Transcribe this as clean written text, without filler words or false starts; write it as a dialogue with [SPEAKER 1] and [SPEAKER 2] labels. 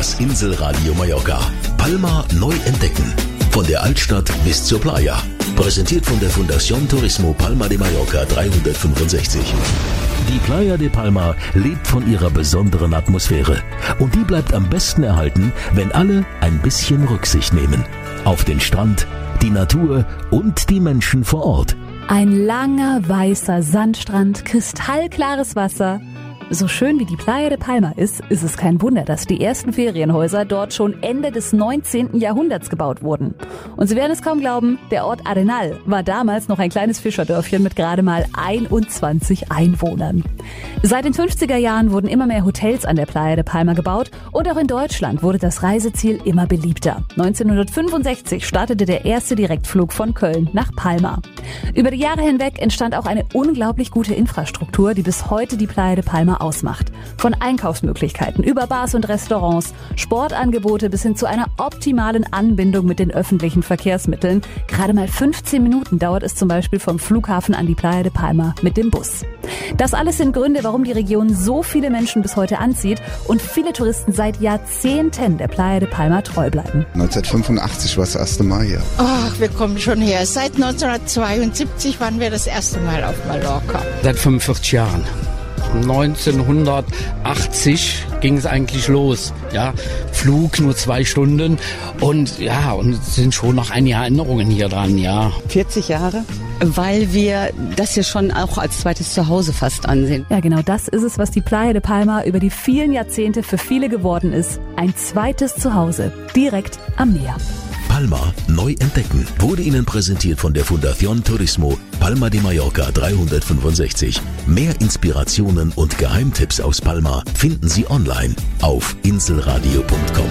[SPEAKER 1] Das Inselradio Mallorca. Palma neu entdecken. Von der Altstadt bis zur Playa. Präsentiert von der Fundación Turismo Palma de Mallorca 365. Die Playa de Palma lebt von ihrer besonderen Atmosphäre. Und die bleibt am besten erhalten, wenn alle ein bisschen Rücksicht nehmen. Auf den Strand, die Natur und die Menschen vor Ort.
[SPEAKER 2] Ein langer, weißer Sandstrand, kristallklares Wasser. So schön wie die Playa de Palma ist es kein Wunder, dass die ersten Ferienhäuser dort schon Ende des 19. Jahrhunderts gebaut wurden. Und Sie werden es kaum glauben, der Ort Arenal war damals noch ein kleines Fischerdörfchen mit gerade mal 21 Einwohnern. Seit den 50er Jahren wurden immer mehr Hotels an der Playa de Palma gebaut und auch in Deutschland wurde das Reiseziel immer beliebter. 1965 startete der erste Direktflug von Köln nach Palma. Über die Jahre hinweg entstand auch eine unglaublich gute Infrastruktur, die bis heute die Playa de Palma ausmacht. Von Einkaufsmöglichkeiten über Bars und Restaurants, Sportangebote bis hin zu einer optimalen Anbindung mit den öffentlichen Verkehrsmitteln. Gerade mal 15 Minuten dauert es zum Beispiel vom Flughafen an die Playa de Palma mit dem Bus. Das alles sind Gründe, warum die Region so viele Menschen bis heute anzieht und viele Touristen seit Jahrzehnten der Playa de Palma treu bleiben.
[SPEAKER 3] 1985 war das erste Mal hier.
[SPEAKER 4] Ach, wir kommen schon her. Seit 1972 waren wir das erste Mal auf Mallorca.
[SPEAKER 5] Seit 45 Jahren. 1980 ging es eigentlich los. Ja, Flug nur 2 Stunden und es sind schon noch einige Erinnerungen hier dran, ja.
[SPEAKER 6] 40 Jahre, weil wir das hier schon auch als zweites Zuhause fast ansehen.
[SPEAKER 2] Ja, genau das ist es, was die Playa de Palma über die vielen Jahrzehnte für viele geworden ist. Ein zweites Zuhause, direkt am Meer.
[SPEAKER 1] Palma neu entdecken wurde Ihnen präsentiert von der Fundación Turismo Palma de Mallorca 365. Mehr Inspirationen und Geheimtipps aus Palma finden Sie online auf inselradio.com.